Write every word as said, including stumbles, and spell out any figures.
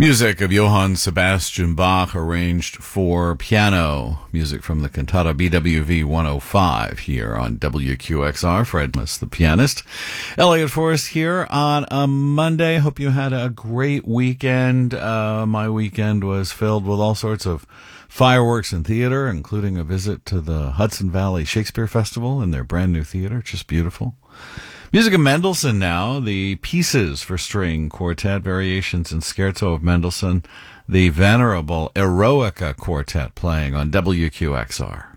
Music of Johann Sebastian Bach, arranged for piano. Music from the cantata B W V one oh five here on W Q X R. Fred Miss, the pianist. Elliot Forrest here on a Monday. Hope you had a great weekend. Uh, my weekend was filled with all sorts of fireworks and theater, including a visit to the Hudson Valley Shakespeare Festival in their brand new theater. Just beautiful. Music of Mendelssohn now, the Pieces for String Quartet, Variations and Scherzo of Mendelssohn, the venerable Eroica Quartet playing on W Q X R.